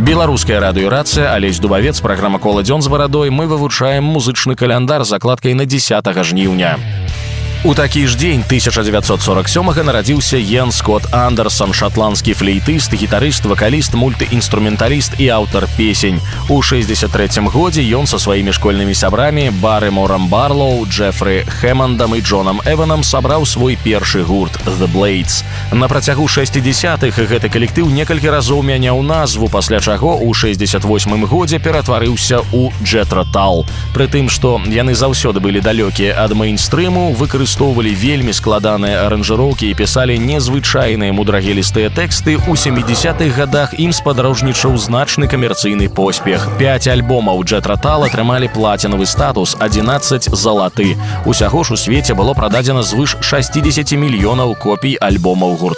Беларуская радыёрацыя, Алесь Дубавец, праграма «Кола дзён з барадой». Мы вывучаем музычны каляндар з закладкай на 10 жніўня. У такі ж дзень 1947-га нарадзіўся Йен Скотт Андерсон, шатландскі флейтыст, гітарыст, вакаліст, мультыінструменталіст і аўтар песень. У 63-м годзе ён са сваімі школьнымі сябрамі Баррыморам Барлоу, Джефры Хэммондам і Джонам Эванам сабраў свой першы гурт «The Blades». На працягу 60-х гэты калектыў некалькі разоў мяняў назву, пасля чаго ў 68-м годзе ператварыўся ў Джэтрэ Тал. Пры тым, што яны заўсёды былі далёкія ад мэйнстрыму, выкарыстоўвалі вельмі складаныя аранжыроўкі і пісалі незвычайныя мудрагелістыя тэксты, у 70-х гадах ім спадарожнічаў значны камерцыйны поспех. 5 альбомаў Джэтрэ Тал атрымалі плацінавы статус, 11 залаты. Усяго ж у свеце было прададзена звыш 60 мільёнаў копій альбомаў гурта.